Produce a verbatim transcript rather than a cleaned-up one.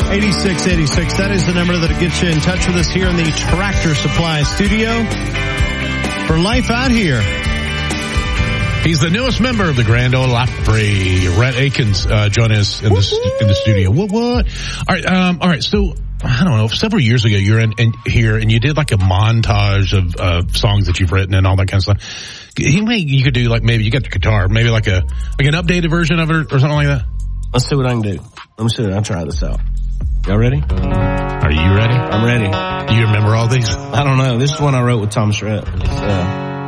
eighty-six eighty-six. That is the number that'll get you in touch with us here in the Tractor Supply studio for Life Out Here. He's the newest member of the Grand Ole Opry. Rhett Akins uh, joined us in the, in the studio. What, what? All right, um, all right, so, I don't know, several years ago you were in, in here and you did like a montage of uh, songs that you've written and all that kind of stuff. You, may, you could do like, maybe you got the guitar, maybe like a like an updated version of it or something like that? Let's see what I can do. Let me see. I'll try this out. Y'all ready? Are you ready? I'm ready. Do you remember all these? I don't know. This is one I wrote with Thomas Rhett. It's, uh,